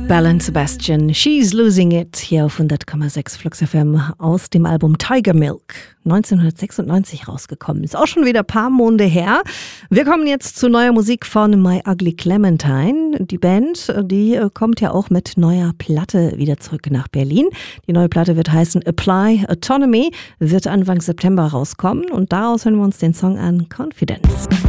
Belle and Sebastian, She's Losing It, hier auf 100,6 Flux FM aus dem Album Tiger Milk, 1996 rausgekommen. Ist auch schon wieder ein paar Monde her. Wir kommen jetzt zu neuer Musik von My Ugly Clementine. Die Band, die kommt ja auch mit neuer Platte wieder zurück nach Berlin. Die neue Platte wird heißen Apply Autonomy, wird Anfang September rauskommen und daraus hören wir uns den Song an Confidence.